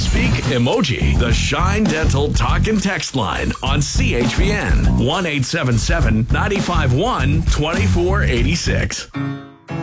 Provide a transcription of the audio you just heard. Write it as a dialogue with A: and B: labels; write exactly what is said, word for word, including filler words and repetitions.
A: Speak emoji. The Shine Dental Talk and Text line on C H V N one eight seven seven, nine five one, two four eight six.